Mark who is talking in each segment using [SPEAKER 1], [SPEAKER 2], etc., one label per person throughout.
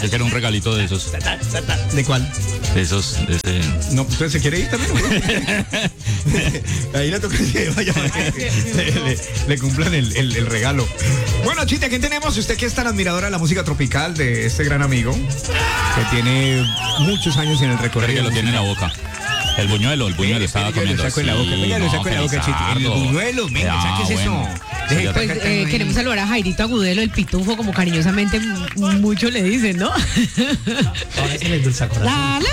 [SPEAKER 1] Yo quiero un regalito de esos.
[SPEAKER 2] ¿De cuál?
[SPEAKER 1] De esos, de ese.
[SPEAKER 2] No, entonces se quiere ir también. Ahí le toca que vaya, le cumplan el regalo. Bueno, Chiti, ¿quién tenemos? Usted que es tan admiradora de la música tropical de este gran amigo, que tiene muchos años en el recorrido.
[SPEAKER 1] Que lo tiene en la boca. El buñuelo estaba comiendo.
[SPEAKER 2] Lo saco en la boca, venga, lo saco en la boca, Chiti. El buñuelo, venga, ¿qué es eso?
[SPEAKER 3] Pues queremos saludar a Jairito Agudelo, el pitufo, como cariñosamente muchos le dicen, ¿no?
[SPEAKER 4] Ahora es el endulzacorazón.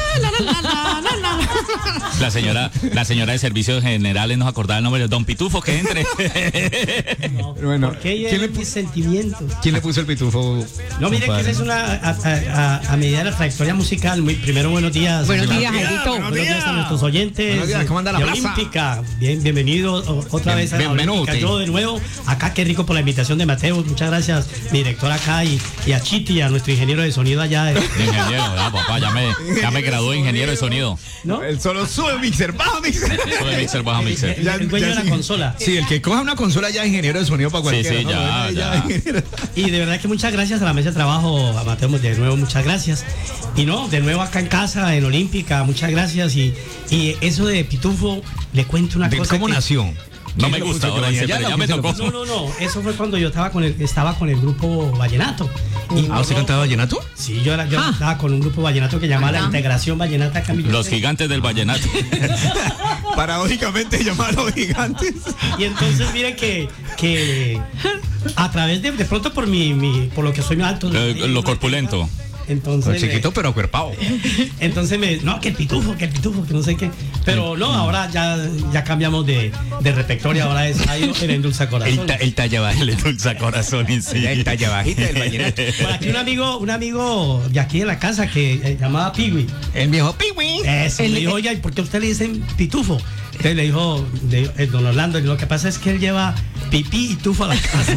[SPEAKER 1] La señora de servicios generales nos acordaba el nombre de Don Pitufo, que entre.
[SPEAKER 4] No,
[SPEAKER 2] Bueno,
[SPEAKER 4] ¿por qué llevan mis sentimientos?
[SPEAKER 2] ¿Quién le puso el pitufo?
[SPEAKER 4] No, mire que esa es a medida de la trayectoria musical. Primero, buenos días.
[SPEAKER 3] Buenos días, Jairito.
[SPEAKER 4] Buenos días a nuestros oyentes.
[SPEAKER 2] Buenos días, ¿cómo anda la
[SPEAKER 4] de
[SPEAKER 2] plaza?
[SPEAKER 4] Olímpica. Bienvenido otra vez a la Olímpica. Yo de nuevo, acá, qué rico por la invitación de Mateo. Muchas gracias, mi director acá, y a Chiti, a nuestro ingeniero de sonido allá.
[SPEAKER 1] Ingeniero, papá, ya me gradué de ingeniero de sonido.
[SPEAKER 4] ¿No?
[SPEAKER 2] El solo sube mixer, baja mixer.
[SPEAKER 1] Sube mixer, baja mixer.
[SPEAKER 4] El dueño de la consola.
[SPEAKER 2] Sí, el que coja una consola ya es ingeniero de sonido para cualquiera.
[SPEAKER 1] Sí,
[SPEAKER 2] ¿no?
[SPEAKER 1] ya.
[SPEAKER 4] Y de verdad que muchas gracias a la mesa de trabajo, a Mateo, de nuevo, muchas gracias. Y no, de nuevo acá en casa, en Olímpica, muchas gracias. Y eso de pitufo, le cuento una cosa.
[SPEAKER 2] ¿Cómo nació?
[SPEAKER 1] No me gusta, ahora dice, pero ya me tocó.
[SPEAKER 4] No, eso fue cuando yo estaba con el grupo Vallenato.
[SPEAKER 2] ¿Usted cantaba vallenato?
[SPEAKER 4] Sí, yo estaba con un grupo vallenato que llamaba la Integración Vallenata Camilo.
[SPEAKER 1] Los gigantes del vallenato.
[SPEAKER 2] Paradójicamente llamados gigantes.
[SPEAKER 4] Y entonces mire que a través de pronto por lo que soy muy alto.
[SPEAKER 1] Lo corpulento.
[SPEAKER 4] Entonces
[SPEAKER 2] chiquito pero acuerpado.
[SPEAKER 4] Entonces que el pitufo, que no sé qué. Pero no, ahora ya cambiamos de repertorio, ahora es Jairo el endulzacorazón.
[SPEAKER 2] El talla bajita.
[SPEAKER 1] El endulzacorazón, sí.
[SPEAKER 2] El talla bajita del vallenato.
[SPEAKER 4] Por aquí un amigo de aquí de la casa que llamaba Piwi.
[SPEAKER 2] El viejo Piwi.
[SPEAKER 4] Eso, le dijo, oye, ¿y por qué a usted le dicen pitufo? Entonces le dijo, don Orlando, lo que pasa es que él lleva pipí y tufo a la casa.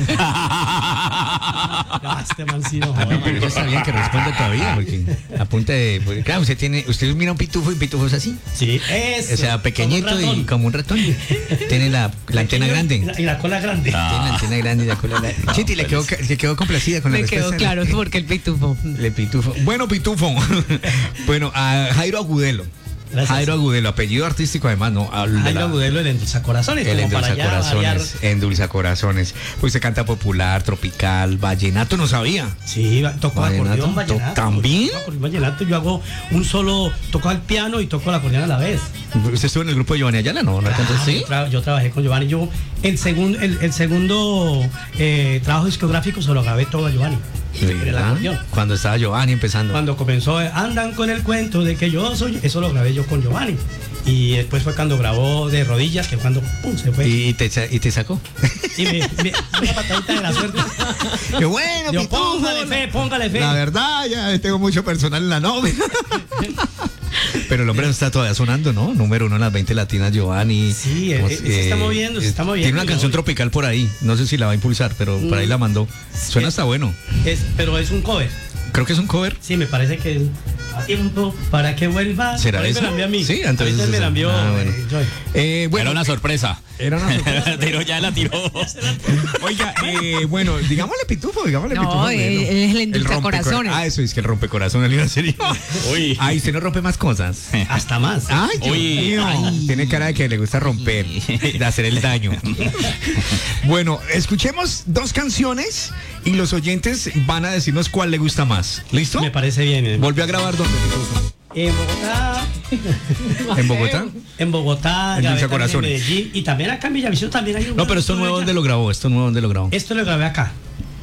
[SPEAKER 4] Este man sí no joda.
[SPEAKER 2] Pero yo sabía que responde todavía, porque a punta de. Porque, claro, usted mira un pitufo y pitufo es así.
[SPEAKER 4] Sí, eso.
[SPEAKER 2] O sea, pequeñito y como un ratón. Tiene la antena grande.
[SPEAKER 4] Y la cola grande.
[SPEAKER 2] Tiene la antena grande y la cola grande. Chiti, le quedó complacida con la respuesta.
[SPEAKER 3] Me quedó claro, porque el pitufo.
[SPEAKER 2] Le pitufo. Bueno, pitufo. Bueno, a Jairo Agudelo.
[SPEAKER 4] Gracias.
[SPEAKER 2] Jairo Agudelo, apellido artístico además, ¿no?
[SPEAKER 4] Jairo Agudelo, el endulzacorazones.
[SPEAKER 2] El endulzacorazones, endulzacorazones. Pues se canta popular, tropical, vallenato, no sabía.
[SPEAKER 4] Sí, tocó acordeón, vallenato.
[SPEAKER 2] ¿También?
[SPEAKER 4] Vallenato, yo hago un solo, toco el piano y toco el acordeón a la vez.
[SPEAKER 2] ¿Usted estuvo en el grupo de Giovanni Ayala? No, ¿sí?
[SPEAKER 4] Yo trabajé con Giovanni. Yo, el segundo trabajo discográfico se lo grabé todo a Giovanni.
[SPEAKER 2] Cuando estaba Giovanni empezando.
[SPEAKER 4] Cuando comenzó, andan con el cuento de que yo soy, eso lo grabé yo con Giovanni. Y después fue cuando grabó De Rodillas, que cuando pum, se fue.
[SPEAKER 2] ¿Y te sacó?
[SPEAKER 4] Y una patadita de la suerte.
[SPEAKER 2] ¡Qué bueno,
[SPEAKER 4] yo, póngale fe.
[SPEAKER 2] La verdad, ya tengo mucho personal en la novia. Pero el hombre no está todavía sonando, ¿no? Número 1 en las 20 latinas, Giovanni.
[SPEAKER 4] Sí, se está moviendo, Tiene
[SPEAKER 2] una canción tropical por ahí. No sé si la va a impulsar, pero por ahí la mandó. Suena hasta bueno.
[SPEAKER 4] Pero es un cover.
[SPEAKER 2] Creo que es un cover.
[SPEAKER 4] Sí, me parece que es a tiempo para que vuelva.
[SPEAKER 2] ¿Será eso?
[SPEAKER 4] Me la envió a mí.
[SPEAKER 2] Sí, entonces
[SPEAKER 4] me la envió.
[SPEAKER 2] Bueno.
[SPEAKER 1] Era una sorpresa. Ya la tiró.
[SPEAKER 2] Oiga, bueno, digámosle pitufo.
[SPEAKER 3] No,
[SPEAKER 2] pitufo.
[SPEAKER 3] es el endulzacorazones.
[SPEAKER 2] Eso es que el rompecorazones. ¿En serio?
[SPEAKER 1] Uy.
[SPEAKER 2] Ay, usted no rompe más cosas.
[SPEAKER 4] Hasta más.
[SPEAKER 2] Ay, tiene cara de que le gusta romper, de hacer el daño. Bueno, escuchemos 2 canciones y los oyentes van a decirnos cuál le gusta más. ¿Listo?
[SPEAKER 4] Me parece bien.
[SPEAKER 2] ¿Volvió a grabar dónde?
[SPEAKER 4] En Bogotá.
[SPEAKER 2] ¿En Bogotá?
[SPEAKER 4] En Bogotá,
[SPEAKER 2] en
[SPEAKER 4] Medellín, y también acá en Villavicencio también hay un.
[SPEAKER 2] No, pero esto nuevo, ¿dónde lo grabó? Esto lo grabé acá.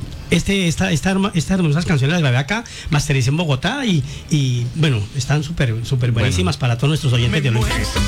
[SPEAKER 2] Estas hermosas canciones las grabé acá, mastericé en Bogotá y bueno, están súper buenísimas para todos nuestros oyentes de Olímpica.